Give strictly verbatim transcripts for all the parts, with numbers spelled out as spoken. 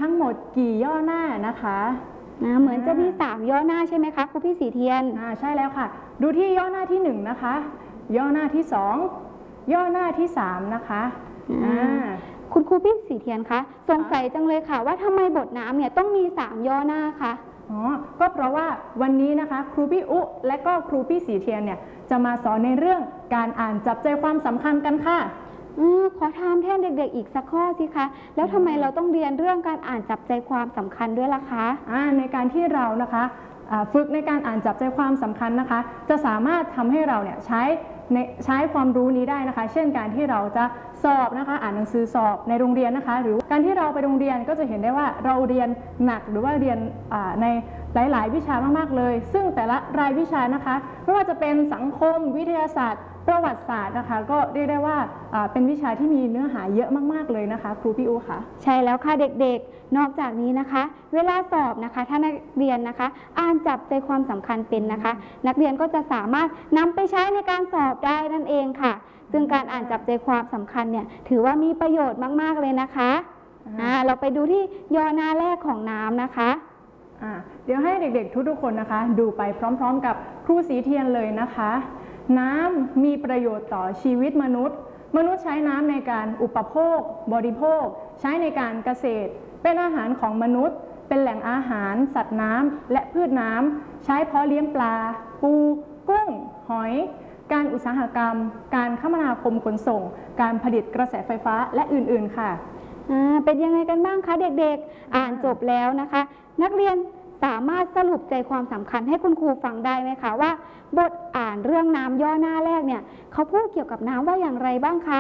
ทั้งหมดกี่ย่อหน้านะคะนะเหมือนจะมีสามย่อหน้าใช่ไหมคะครูพี่สีเทียนอ่าใช่แล้วค่ะดูที่ย่อหน้าที่หนึ่งนะคะย่อหน้าที่สองย่อหน้าที่สามนะคะอ่าคุณครูพี่สีเทียนคะสงสัยจังเลยค่ะว่าทำไมบทน้ำเนี่ยต้องมีสามย่อหน้าคะอ๋อก็เพราะว่าวันนี้นะคะครูพี่อุและก็ครูพี่สีเทียนเนี่ยจะมาสอนในเรื่องการอ่านจับใจความสำคัญกันค่ะอขอถามแทนเด็กๆอีกสักข้อสิคะแล้วทำไมเราต้องเรียนเรื่องการอ่านจับใจความสำคัญด้วยล่ะคะอ่าในการที่เรานะคะฝึกในการอ่านจับใจความสำคัญนะคะจะสามารถทำให้เราเนี่ยใช้ในใช้ความรู้นี้ได้นะคะเช่นการที่เราจะสอบนะคะอ่านหนังสือสอบในโรงเรียนนะคะหรือการที่เราไปโรงเรียนก็จะเห็นได้ว่าเราเรียนหนักหรือว่าเรียนในหลายๆวิชามากๆเลยซึ่งแต่ละรายวิชานะคะไม่ว่าจะเป็นสังคมวิทยาศาสตร์ประวัติศาสตร์นะคะก็เรียกได้ว่าเป็นวิชาที่มีเนื้อหาเยอะมากๆเลยนะคะครูพี่อูค่ะใช่แล้วค่ะเด็กๆนอกจากนี้นะคะเวลาสอบนะคะถ้านักเรียนนะคะอ่านจับใจความสำคัญเป็นนะคะนักเรียนก็จะสามารถนำไปใช้ในการสอบได้นั่นเองค่ะซึ่งการอ่านจับใจความสำคัญเนี่ยถือว่ามีประโยชน์มากๆเลยนะคะอ่าเราไปดูที่ย่อหน้าแรกของน้ำนะคะอ่าเดี๋ยวให้เด็กๆทุกๆคนนะคะดูไปพร้อมๆกับครูสีเทียนเลยนะคะน้ำมีประโยชน์ต่อชีวิตมนุษย์มนุษย์ใช้น้ำในการอุปโภคบริโภคใช้ในการเกษตรเป็นอาหารของมนุษย์เป็นแหล่งอาหารสัตว์น้ำและพืชน้ำใช้เพาะเลี้ยงปลาปูกุ้งหอยการอุตสาหกรรมการคมนาคมขนส่งการผลิตกระแสไฟฟ้าและอื่นๆค่ะอ่าเป็นยังไงกันบ้างคะเด็กๆอ่านจบแล้วนะคะนักเรียนสามารถสรุปใจความสำคัญให้คุณครูฟังได้ไหมคะว่าบทอ่านเรื่องน้ำย่อหน้าแรกเนี่ยเขาพูดเกี่ยวกับน้ำว่าอย่างไรบ้างคะ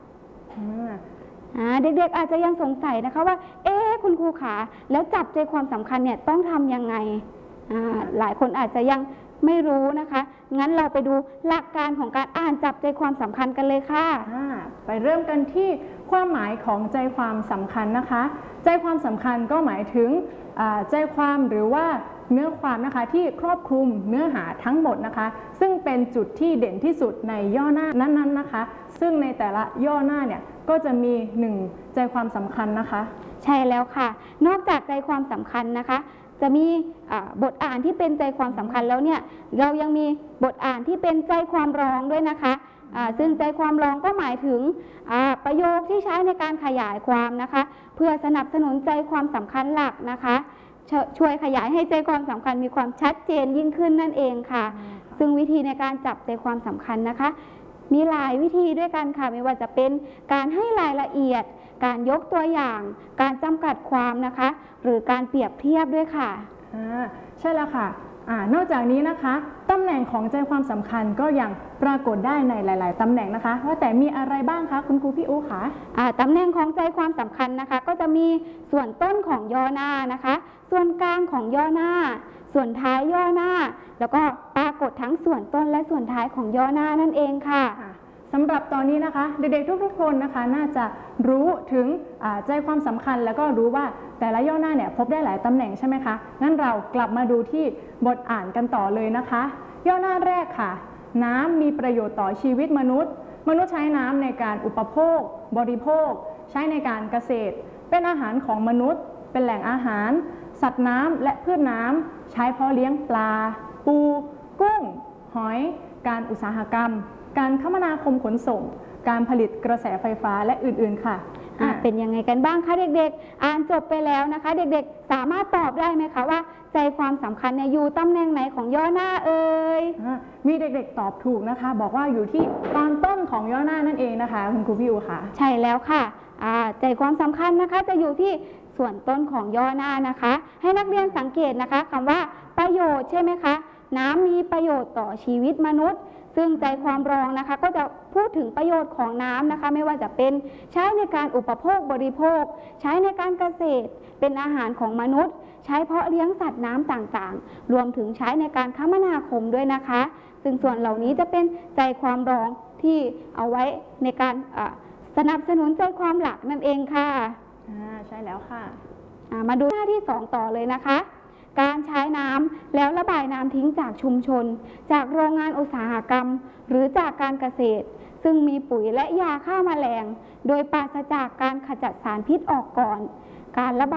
อ่าเด็กๆอาจจะยังสงสัยนะคะว่าเอ๊ะคุณครูขาแล้วจับใจความสำคัญเนี่ยต้องทำยังไงอ่าหลายคนอาจจะยังไม่รู้นะคะงั้นเราไปดูหลักการของการอ่านจับใจความสำคัญกันเลยค่ะไปเริ่มกันที่ความหมายของใจความสำคัญนะคะใจความสำคัญก็หมายถึงใจความหรือว่าเนื้อความนะคะที่ครอบคลุมเนื้อหาทั้งหมดนะคะซึ่งเป็นจุดที่เด่นที่สุดในย่อหน้านั้นๆนะคะซึ่งในแต่ละย่อหน้าเนี่ยก็จะมีหนึ่งใจความสำคัญนะคะใช่แล้วค่ะนอกจากใจความสำคัญนะคะจะมีบทอ่านที่เป็นใจความสำคัญแล้วเนี่ยเรายังมีบทอ่านที่เป็นใจความรองด้วยนะคะซึ่งใจความรองก็หมายถึงประโยคที่ใช้ในการขยายความนะคะเพื่อสนับสนุนใจความสำคัญหลักนะคะช่วยขยายให้ใจความสำคัญมีความชัดเจนยิ่งขึ้นนั่นเองค่ะซึ่งวิธีในการจับใจความสำคัญนะคะมีหลายวิธีด้วยกันค่ะไม่ว่าจะเป็นการให้รายละเอียดการยกตัวอย่างการจำกัดความนะคะหรือการเปรียบเทียบด้วยค่ะอ่าใช่แล้วค่ะอ่านอกจากนี้นะคะตำแหน่งของใจความสำคัญก็ยังปรากฏได้ในหลาย ๆตำแหน่งนะคะว่าแต่มีอะไรบ้างคะคุณครูพี่อู๋คะอ่าตำแหน่งของใจความสำคัญนะคะก็จะมีส่วนต้นของย่อหน้านะคะส่วนกลางของย่อหน้าส่วนท้ายย่อหน้าแล้วก็ปรากฏทั้งส่วนต้นและส่วนท้ายของย่อหน้านั่นเองค่ะสำหรับตอนนี้นะคะเด็กๆทุกๆคนนะคะน่าจะรู้ถึงใจความสำคัญแล้วก็รู้ว่าแต่ละย่อหน้าเนี่ยพบได้หลายตำแหน่งใช่ไหมคะงั้นเรากลับมาดูที่บทอ่านกันต่อเลยนะคะย่อหน้าแรกค่ะน้ำมีประโยชน์ต่อชีวิตมนุษย์มนุษย์ใช้น้ำในการอุปโภคบริโภคใช้ในการเกษตรเป็นอาหารของมนุษย์เป็นแหล่งอาหารสัตว์น้ำและพืชน้ำใช้เพาะเลี้ยงปลาปูกุ้งหอยการอุตสาหกรรมการคมนาคมขนส่งการผลิตกระแสไฟฟ้าและอื่นๆค่ะเป็นยังไงกันบ้างคะเด็กๆอ่านจบไปแล้วนะคะเด็กๆสามารถตอบได้ไหมคะว่าใจความสำคัญเนี่ยอยู่ตำแหน่งไหนของย่อหน้าเอ่ยมีเด็กๆตอบถูกนะคะบอกว่าอยู่ที่ตอนต้นของย่อหน้านั่นเองนะคะคุณครูพี่อู๋ค่ะใช่แล้วค่ะใจความสำคัญนะคะจะอยู่ที่ส่วนต้นของย่อหน้านะคะให้นักเรียนสังเกตนะคะคำว่าประโยชน์ใช่ไหมคะน้ำมีประโยชน์ต่อชีวิตมนุษย์ซึ่งใจความรองนะคะก็จะพูดถึงประโยชน์ของน้ำนะคะไม่ว่าจะเป็นใช้ในการอุปโภคบริโภคใช้ในการเกษตรเป็นอาหารของมนุษย์ใช้เพาะเลี้ยงสัตว์น้ำต่างๆรวมถึงใช้ในการคมนาคมด้วยนะคะซึ่งส่วนเหล่านี้จะเป็นใจความรองที่เอาไว้ในการสนับสนุนใจความหลักนั่นเองค่ะอ่าใช่แล้วค่ะมาดูหน้าที่สองต่อเลยนะคะการใช้น้ำแล้วระบายน้ำทิ้งจากชุมชนจากโรงงานอุตสาหกรรมหรือจากการเกษตรซึ่งมีปุ๋ยและยาฆ่าแมลงโดยปราศจากการขจัดสารพิษออกก่อนการระบาย